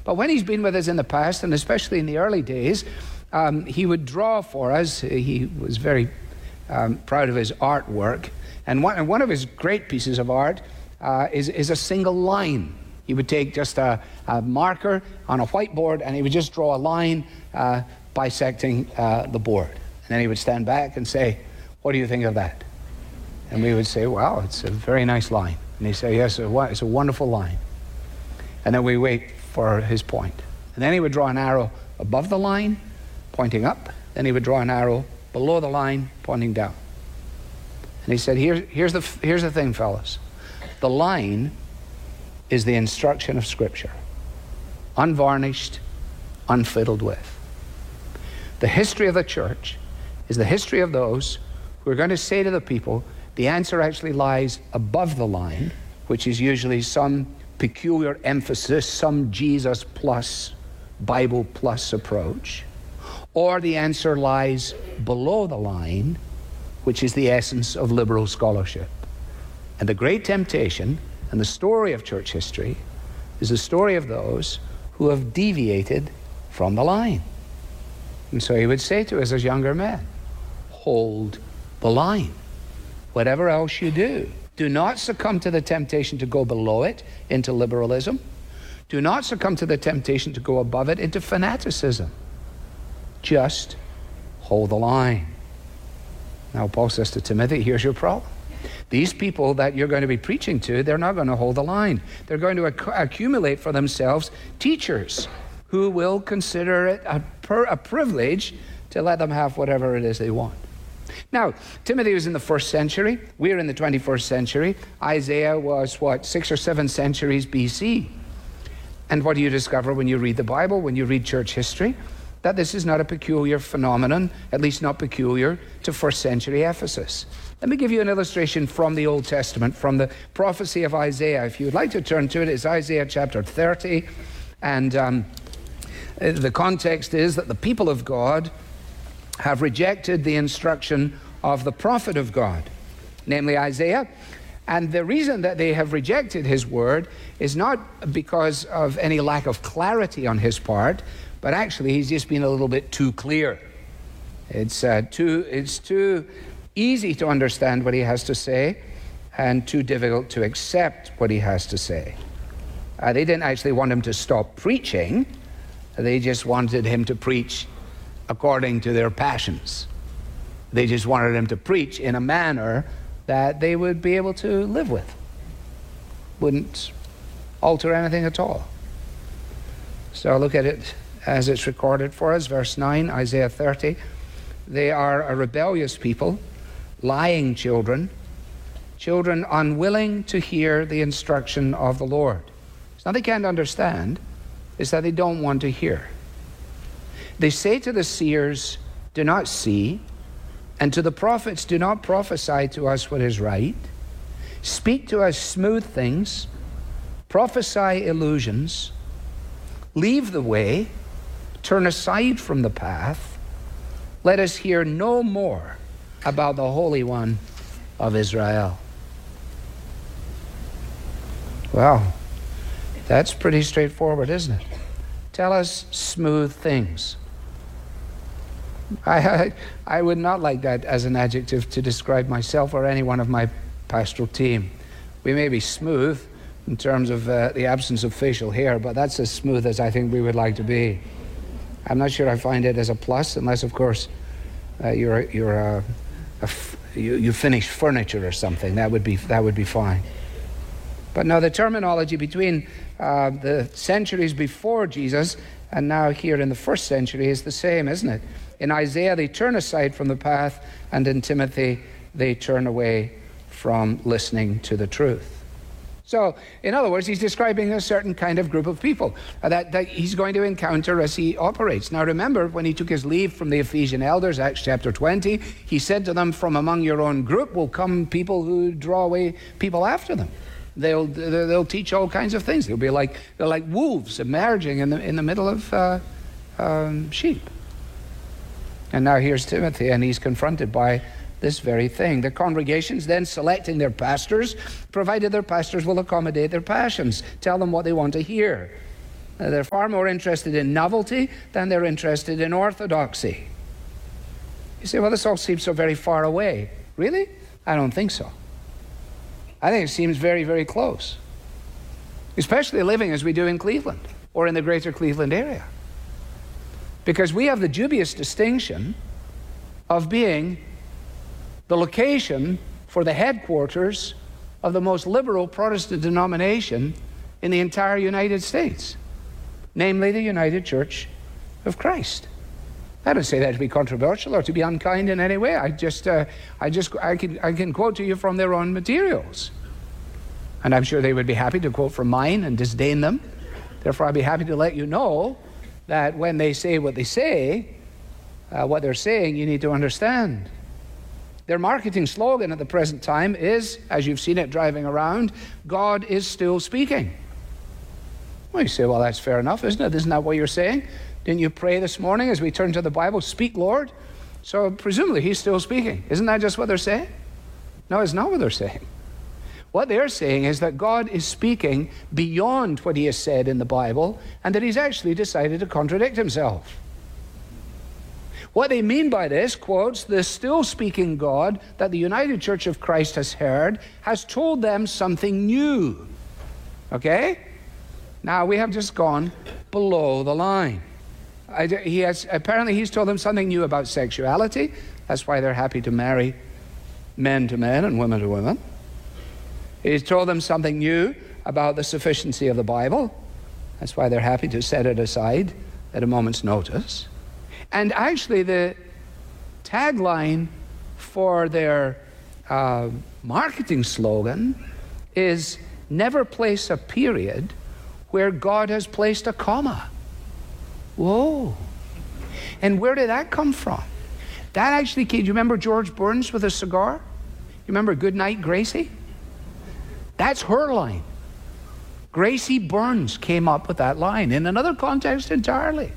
But when he's been with us in the past, and especially in the early days, he would draw for us. He was very proud of his artwork. And one of his great pieces of art is a single line. He would take just a marker on a whiteboard, and he would just draw a line bisecting the board. And then he would stand back and say, "What do you think of that?" And we would say, "Wow, it's a very nice line." And he'd say, "Yes, it's a wonderful line." And then we wait for his point. And then he would draw an arrow above the line, pointing up. Then he would draw an arrow below the line, pointing down. And he said, here's the thing, fellas. The line is the instruction of Scripture, unvarnished, unfiddled with. The history of the church is the history of those who are going to say to the people, the answer actually lies above the line, which is usually some peculiar emphasis, some Jesus plus, Bible plus approach, or the answer lies below the line, which is the essence of liberal scholarship. And the great temptation and the story of church history is the story of those who have deviated from the line. And so he would say to us as younger men, hold the line. Whatever else you do not succumb to the temptation to go below it into liberalism. Do not succumb to the temptation to go above it into fanaticism. Just hold the line. Now Paul says to Timothy, here's your problem. These people that you're going to be preaching to, they're not going to hold the line. They're going to accumulate for themselves teachers who will consider it a privilege to let them have whatever it is they want. Now, Timothy was in the 1st century. We're in the 21st century. Isaiah was, 6 or 7 centuries BC. And what do you discover when you read the Bible, when you read church history? That this is not a peculiar phenomenon, at least not peculiar to 1st century Ephesus. Let me give you an illustration from the Old Testament, from the prophecy of Isaiah. If you would like to turn to it, it's Isaiah chapter 30. And the context is that the people of God have rejected the instruction of the prophet of God, namely Isaiah. And the reason that they have rejected his word is not because of any lack of clarity on his part, but actually he's just been a little bit too clear. It's too easy to understand what he has to say and too difficult to accept what he has to say. They didn't actually want him to stop preaching. They just wanted him to preach according to their passions. They just wanted him to preach in a manner that they would be able to live with. Wouldn't alter anything at all. So look at it as it's recorded for us. Verse 9, Isaiah 30. They are a rebellious people, lying children, children unwilling to hear the instruction of the Lord. It's not they can't understand, it's that they don't want to hear. They say to the seers, do not see, and to the prophets, do not prophesy to us what is right. Speak to us smooth things, prophesy illusions, leave the way, turn aside from the path. Let us hear no more about the Holy One of Israel. Well, that's pretty straightforward, isn't it? Tell us smooth things. I would not like that as an adjective to describe myself or any one of my pastoral team. We may be smooth in terms of the absence of facial hair, but that's as smooth as I think we would like to be. I'm not sure I find it as a plus, unless, of course, you finish furniture or something. That would be fine. But now the terminology between the centuries before Jesus and now here in the 1st century is the same, isn't it? In Isaiah, they turn aside from the path, and in Timothy, they turn away from listening to the truth. So, in other words, he's describing a certain kind of group of people that he's going to encounter as he operates. Now, remember, when he took his leave from the Ephesian elders, Acts chapter 20, he said to them, from among your own group will come people who draw away people after them. They'll teach all kinds of things. They're like wolves emerging in the middle of sheep. And now here's Timothy, and he's confronted by this very thing. The congregations then selecting their pastors, provided their pastors will accommodate their passions, tell them what they want to hear. They're far more interested in novelty than they're interested in orthodoxy. You say, well, this all seems so very far away. Really? I don't think so. I think it seems very, very close. Especially living as we do in Cleveland or in the greater Cleveland area. Because we have the dubious distinction of being the location for the headquarters of the most liberal Protestant denomination in the entire United States, namely the United Church of Christ. I don't say that to be controversial or to be unkind in any way. I can quote to you from their own materials. And I'm sure they would be happy to quote from mine and disdain them. Therefore, I'd be happy to let you know that when they say what they say, what they're saying, you need to understand. Their marketing slogan at the present time is, as you've seen it driving around, God is still speaking. Well, you say, well, that's fair enough, isn't it? Isn't that what you're saying? Didn't you pray this morning as we turn to the Bible, speak, Lord? So presumably he's still speaking. Isn't that just what they're saying? No, it's not what they're saying. What they're saying is that God is speaking beyond what he has said in the Bible, and that he's actually decided to contradict himself. What they mean by this, quotes, the still speaking God that the United Church of Christ has heard has told them something new. Okay? Now, we have just gone below the line. Apparently he's told them something new about sexuality. That's why they're happy to marry men to men and women to women. He's told them something new about the sufficiency of the Bible. That's why they're happy to set it aside at a moment's notice. And actually the tagline for their marketing slogan is, never place a period where God has placed a comma. Whoa. And where did that come from? That actually came, do you remember George Burns with a cigar? You remember Good Night, Gracie? That's her line. Gracie Burns came up with that line in another context entirely.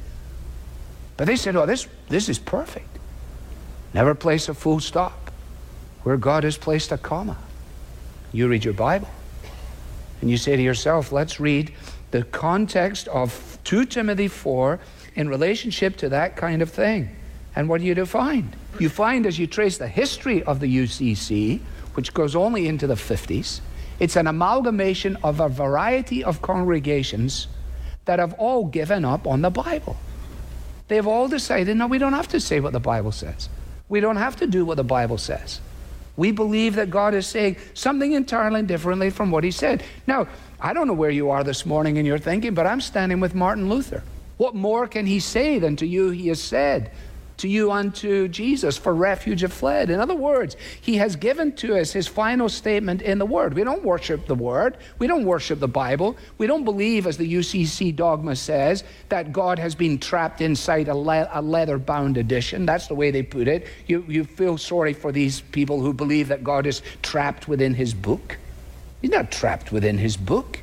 But they said, oh, this is perfect. Never place a full stop where God has placed a comma. You read your Bible and you say to yourself, let's read the context of 2 Timothy 4 in relationship to that kind of thing. And what do you find? You find, as you trace the history of the UCC, which goes only into the 50s, it's an amalgamation of a variety of congregations that have all given up on the Bible. They've all decided, no, we don't have to say what the Bible says. We don't have to do what the Bible says. We believe that God is saying something entirely differently from what he said. Now, I don't know where you are this morning in your thinking, but I'm standing with Martin Luther. What more can he say than to you he has said? To you unto Jesus for refuge have fled. In other words, he has given to us his final statement in the Word. We don't worship the Word. We don't worship the Bible. We don't believe, as the UCC dogma says, that God has been trapped inside a leather-bound edition. That's the way they put it. You feel sorry for these people who believe that God is trapped within his book. He's not trapped within his book.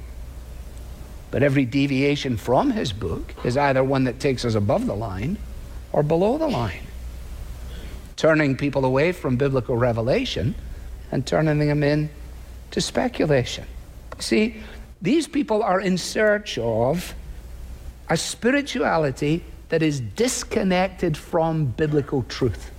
But every deviation from his book is either one that takes us above the line or below the line, turning people away from biblical revelation and turning them in to speculation. See, these people are in search of a spirituality that is disconnected from biblical truth.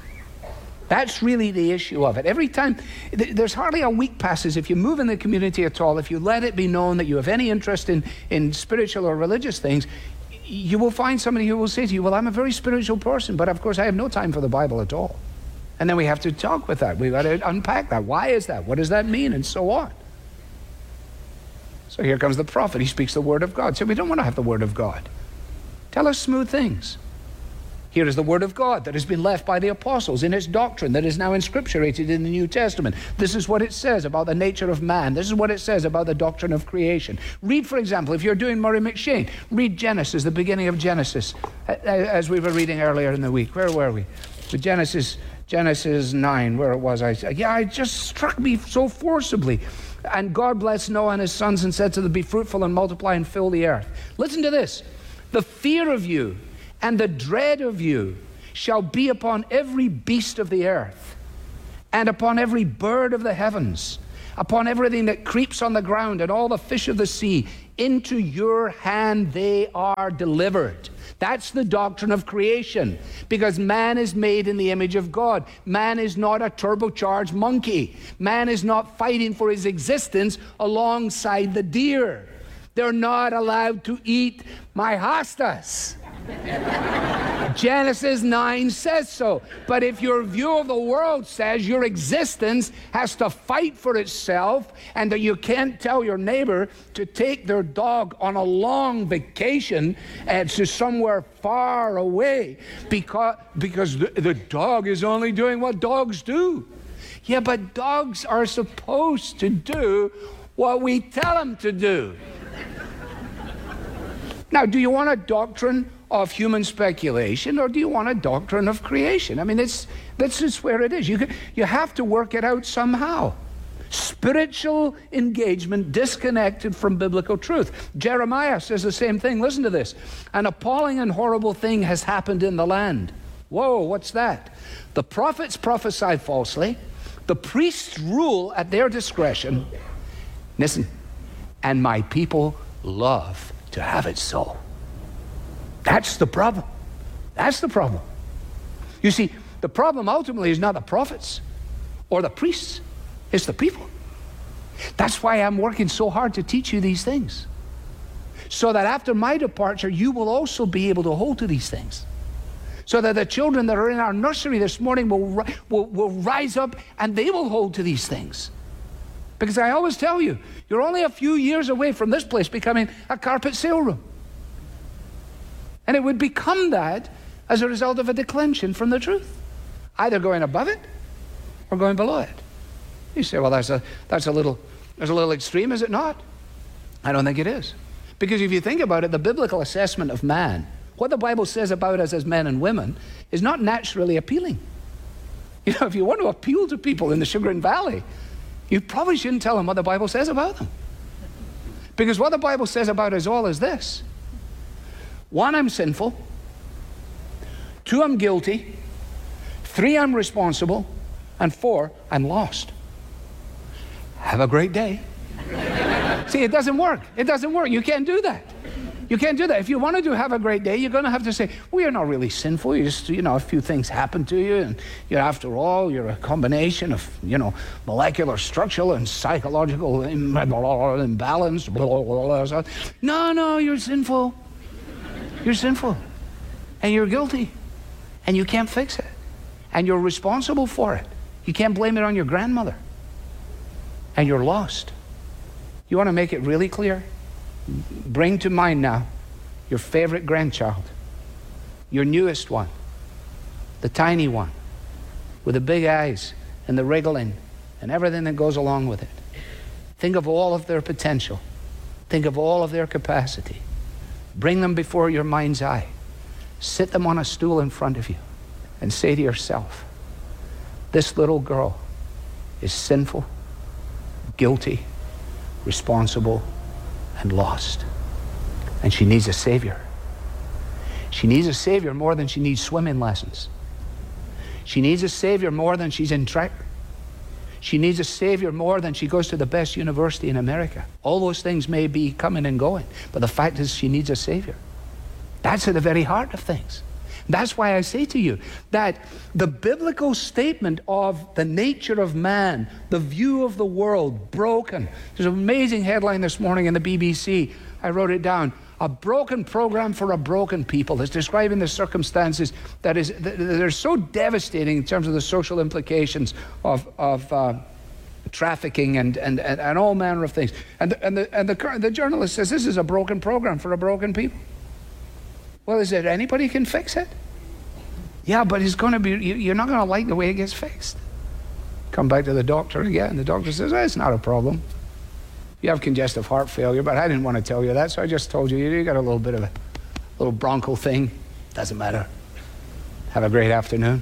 That's really the issue of it. Every time, there's hardly a week passes, if you move in the community at all, if you let it be known that you have any interest in spiritual or religious things, you will find somebody who will say to you, well, I'm a very spiritual person, but of course I have no time for the Bible at all. And then we have to talk with that. We've got to unpack that. Why is that? What does that mean? And so on. So here comes the prophet. He speaks the word of God. So we don't want to have the word of God. Tell us smooth things. Here is the word of God that has been left by the apostles in its doctrine that is now inscripturated in the New Testament. This is what it says about the nature of man. This is what it says about the doctrine of creation. Read, for example, if you're doing Murray McShane, read Genesis, the beginning of Genesis, as we were reading earlier in the week. Where were we? Genesis 9, where it was. It just struck me so forcibly. And God blessed Noah and his sons and said to them, be fruitful and multiply and fill the earth. Listen to this. The fear of you and the dread of you shall be upon every beast of the earth, and upon every bird of the heavens, upon everything that creeps on the ground, and all the fish of the sea. Into your hand they are delivered. That's the doctrine of creation, because man is made in the image of God. Man is not a turbocharged monkey. Man is not fighting for his existence alongside the deer. They're not allowed to eat my hostas. Genesis 9 says so. But if your view of the world says your existence has to fight for itself, and that you can't tell your neighbor to take their dog on a long vacation to somewhere far away because the dog is only doing what dogs do. Yeah, but dogs are supposed to do what we tell them to do. Now, do you want a doctrine of human speculation, or do you want a doctrine of creation? I mean, that's just where it is. You have to work it out somehow. Spiritual engagement disconnected from biblical truth. Jeremiah says the same thing. Listen to this. An appalling and horrible thing has happened in the land. Whoa, what's that? The prophets prophesy falsely. The priests rule at their discretion. Listen, and my people love to have it so. That's the problem. That's the problem. You see, the problem ultimately is not the prophets or the priests. It's the people. That's why I'm working so hard to teach you these things, so that after my departure, you will also be able to hold to these things. So that the children that are in our nursery this morning will rise up and they will hold to these things. Because I always tell you, you're only a few years away from this place becoming a carpet sale room. And it would become that as a result of a declension from the truth, either going above it or going below it. You say, well, that's a little extreme, is it not? I don't think it is. Because if you think about it, the biblical assessment of man, what the Bible says about us as men and women, is not naturally appealing. You know, if you want to appeal to people in the Chagrin Valley, you probably shouldn't tell them what the Bible says about them. Because what the Bible says about us all is this. 1, I'm sinful. 2, I'm guilty. 3, I'm responsible. And 4, I'm lost. Have a great day. See, it doesn't work. It doesn't work. You can't do that. You can't do that. If you want to have a great day, you're going to have to say, well, you're not really sinful. You just, a few things happen to you, and after all, you're a combination of, molecular, structural, and psychological imbalance. No, you're sinful. You're sinful. And you're guilty. And you can't fix it. And you're responsible for it. You can't blame it on your grandmother. And you're lost. You want to make it really clear? Bring to mind now your favorite grandchild, your newest one, the tiny one with the big eyes and the wriggling and everything that goes along with it. Think of all of their potential. Think of all of their capacity. Bring them before your mind's eye. Sit them on a stool in front of you and say to yourself, this little girl is sinful, guilty, responsible, and lost. And she needs a Savior. She needs a Savior more than she needs swimming lessons. She needs a Savior more than she's in track. She needs a Savior more than she goes to the best university in America. All those things may be coming and going, but the fact is she needs a Savior. That's at the very heart of things. That's why I say to you that the biblical statement of the nature of man, the view of the world, broken. There's an amazing headline this morning in the BBC. I wrote it down. A broken program for a broken people. It's describing the circumstances that are so devastating in terms of the social implications of trafficking and all manner of things. And the journalist says this is a broken program for a broken people. Well, is there anybody who can fix it? Yeah, but it's going to be, you're not going to like the way it gets fixed. Come back to the doctor again. The doctor says, it's not a problem. You have congestive heart failure, but I didn't want to tell you that, so I just told you, you got a little bit of a little bronchial thing. Doesn't matter. Have a great afternoon.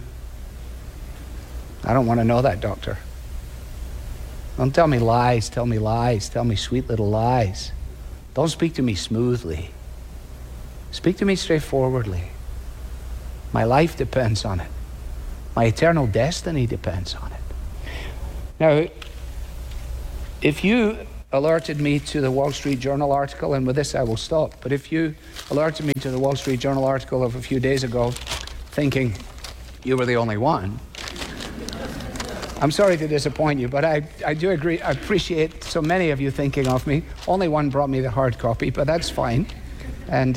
I don't want to know that, doctor. Don't tell me lies, tell me lies, tell me sweet little lies. Don't speak to me smoothly. Speak to me straightforwardly. My life depends on it. My eternal destiny depends on it. Now, if you alerted me to the Wall Street Journal article, and with this I will stop. But if you alerted me to the Wall Street Journal article of a few days ago, thinking you were the only one, I'm sorry to disappoint you, but I do agree. I appreciate so many of you thinking of me. Only one brought me the hard copy, but that's fine. And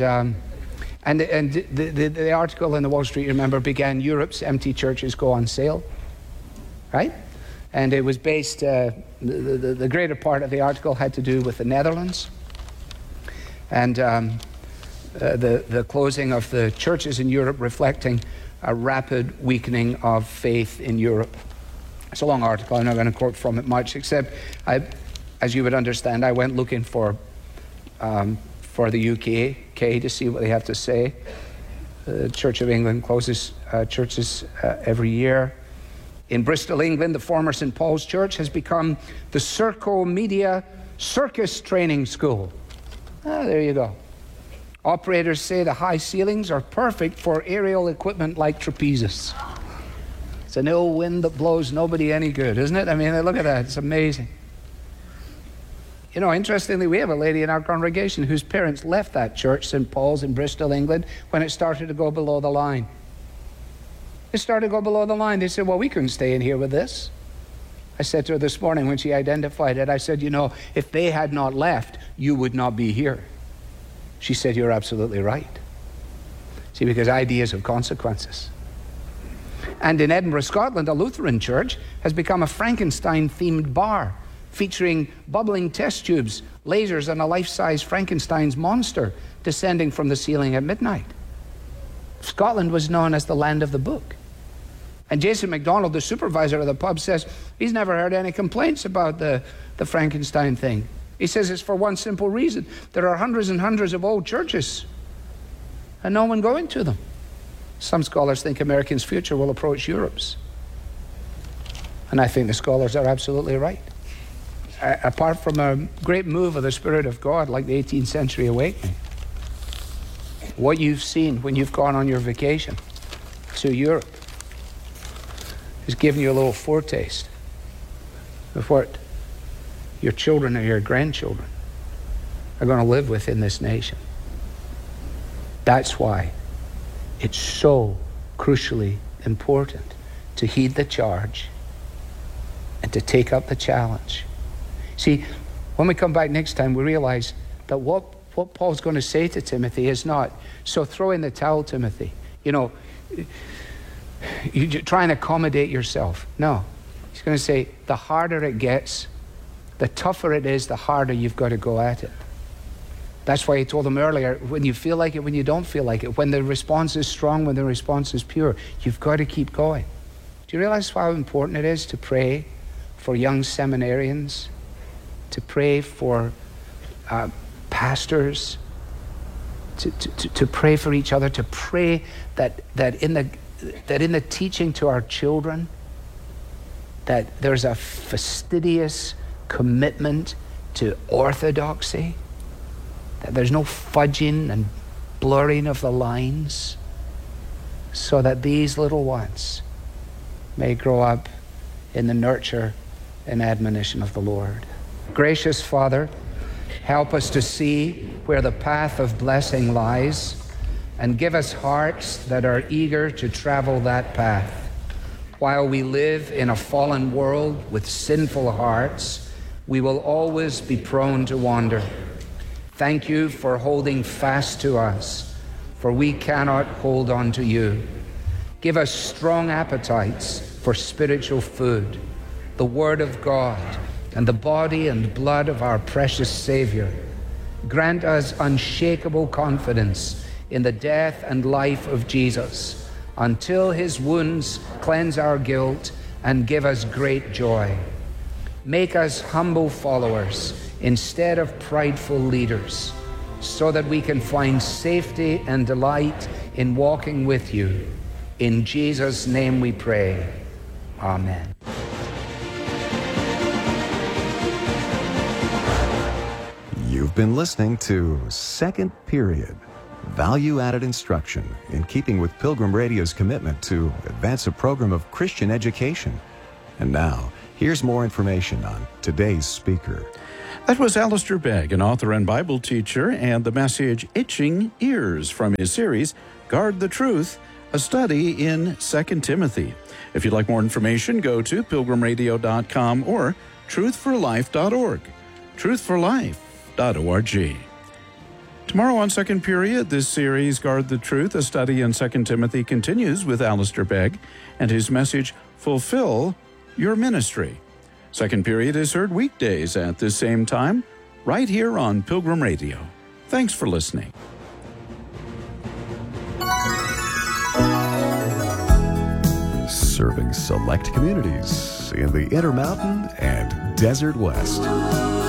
the article in the Wall Street, remember, began Europe's empty churches go on sale, right? And it was based, the greater part of the article had to do with the Netherlands and the closing of the churches in Europe, reflecting a rapid weakening of faith in Europe. It's a long article. I'm not going to quote from it much, except as you would understand, I went looking for the UK to see what they have to say. The Church of England closes churches every year. In Bristol, England, the former St. Paul's Church has become the Serco Media Circus Training School. There you go. Operators say the high ceilings are perfect for aerial equipment like trapezes. It's an ill wind that blows nobody any good, isn't it? I mean, look at that. It's amazing. You know, interestingly, we have a lady in our congregation whose parents left that church, St. Paul's in Bristol, England, when it started to go below the line. It started to go below the line. They said, well, we couldn't stay in here with this. I said to her this morning when she identified it, I said, you know, if they had not left, you would not be here. She said, you're absolutely right. See, because ideas have consequences. And in Edinburgh, Scotland, a Lutheran church has become a Frankenstein-themed bar, featuring bubbling test tubes, lasers, and a life-size Frankenstein's monster descending from the ceiling at midnight. Scotland was known as the land of the book. And Jason MacDonald, the supervisor of the pub, says he's never heard any complaints about the Frankenstein thing. He says it's for one simple reason. There are hundreds and hundreds of old churches and no one going to them. Some scholars think America's future will approach Europe's. And I think the scholars are absolutely right. Apart from a great move of the Spirit of God like the 18th century awakening, what you've seen when you've gone on your vacation to Europe has given you a little foretaste of what your children or your grandchildren are going to live with in this nation. That's why it's so crucially important to heed the charge and to take up the challenge. See, when we come back next time, we realize that what Paul's going to say to Timothy is not, so throw in the towel, Timothy. You know, you try and accommodate yourself. No. He's going to say, the harder it gets, the tougher it is, the harder you've got to go at it. That's why he told them earlier, when you feel like it, when you don't feel like it, when the response is strong, when the response is pure, you've got to keep going. Do you realize how important it is to pray for young seminarians, to pray for pastors, to pray for each other, to pray that in the teaching to our children, that there's a fastidious commitment to orthodoxy, that there's no fudging and blurring of the lines, so that these little ones may grow up in the nurture and admonition of the Lord. Gracious Father, help us to see where the path of blessing lies, and give us hearts that are eager to travel that path. While we live in a fallen world with sinful hearts, we will always be prone to wander. Thank you for holding fast to us, for we cannot hold on to you. Give us strong appetites for spiritual food, the Word of God, and the body and blood of our precious Savior. Grant us unshakable confidence in the death and life of Jesus, until his wounds cleanse our guilt and give us great joy. Make us humble followers instead of prideful leaders, so that we can find safety and delight in walking with you. In Jesus' name we pray. Amen. You've been listening to Second Period, value-added instruction in keeping with Pilgrim Radio's commitment to advance a program of Christian education. And now, here's more information on today's speaker. That was Alistair Begg, an author and Bible teacher, and the message Itching Ears from his series, Guard the Truth, a study in 2 Timothy. If you'd like more information, go to pilgrimradio.com or truthforlife.org. truthforlife.org. Tomorrow on Second Period, this series, Guard the Truth, a study in 2 Timothy, continues with Alistair Begg and his message, Fulfill Your Ministry. Second Period is heard weekdays at the same time, right here on Pilgrim Radio. Thanks for listening. Serving select communities in the Intermountain and Desert West.